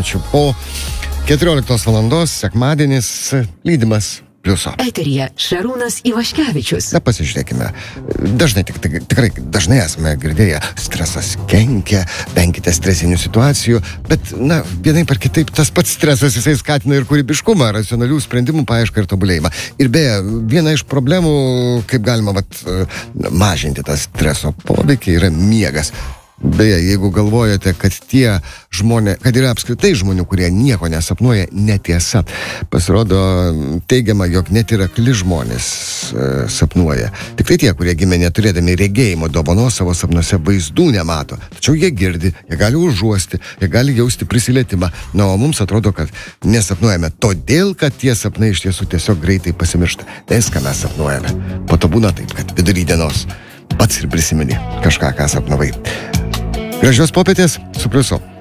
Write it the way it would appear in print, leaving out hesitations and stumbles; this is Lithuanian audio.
minučių po 14 valandos, sekmadienis, lydimas Pliuso. Eteryje Šarūnas Ivaškevičius. Na, pasižiūrėkime. Tikrai dažnai esame girdėję, stresas kenkia, venkite stresinių situacijų, bet, vienaip ar kitaip, tas pats stresas jisai skatina ir kūrybiškumą, racionalių sprendimų paiešką ir tobulėjimą. Ir beje, viena iš problemų, kaip galima mažinti tą streso poveikį, yra miegas. Beje, jeigu galvojate, kad kad yra apskritai žmonių, kurie nieko nesapnuoja, netiesa. Pasirodo, teigiama, jog net ir akli žmonės sapnuoja. Tik tai tie, kurie gimė neturėdami regėjimo dovanos, savo sapnuose vaizdų nemato. Tačiau jie girdi, jie gali užuosti, jie gali jausti prisilietimą. Na, o mums atrodo, kad nesapnuojame todėl, kad tie sapnai iš tiesų tiesiog greitai pasimiršta. Viską mes sapnuojame. Po to būna taip, kad vidury dienos pats ir prisimeni kažką, ką sapnavai. Gražios popietės su Pliusu.